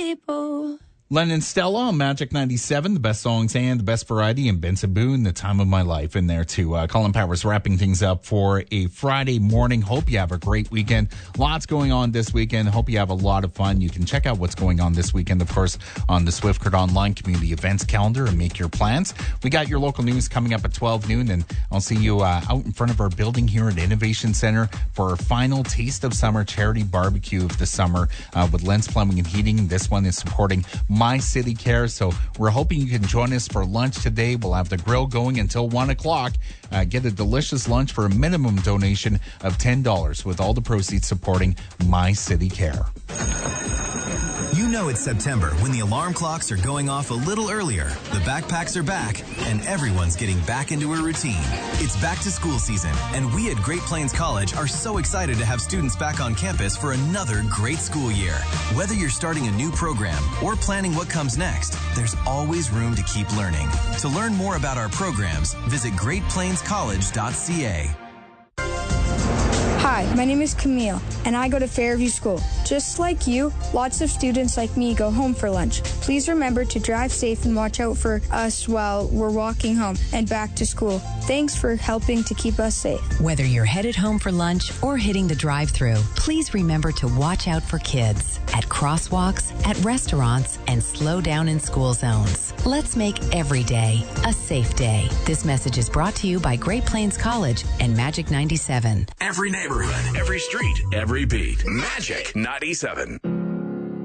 people. Len and Stella on Magic 97, the best songs and the best variety, and Benson Boone, the time of my life in there too. Colin Powers wrapping things up for a Friday morning. Hope you have a great weekend. Lots going on this weekend. Hope you have a lot of fun. You can check out what's going on this weekend, of course, on the Swift Current Online Community Events calendar and make your plans. We got your local news coming up at 12 noon, and I'll see you out in front of our building here at Innovation Center for our final Taste of Summer charity barbecue of the summer with Len's Plumbing and Heating. This one is supporting My City Care, so we're hoping you can join us for lunch today. We'll have the grill going until 1 o'clock. Get a delicious lunch for a minimum donation of $10 with all the proceeds supporting My City Care. You know it's September when the alarm clocks are going off a little earlier, the backpacks are back, and everyone's getting back into a routine. It's back to school season, and we at Great Plains College are so excited to have students back on campus for another great school year. Whether you're starting a new program or planning what comes next, there's always room to keep learning. To learn more about our programs, visit greatplainscollege.ca. Hi, my name is Camille, and I go to Fairview School. Just like you, lots of students like me go home for lunch. Please remember to drive safe and watch out for us while we're walking home and back to school. Thanks for helping to keep us safe. Whether you're headed home for lunch or hitting the drive-thru, please remember to watch out for kids at crosswalks, at restaurants, and slow down in school zones. Let's make every day a safe day. This message is brought to you by Great Plains College and Magic 97. Every neighborhood, every street, every beat. Magic 97.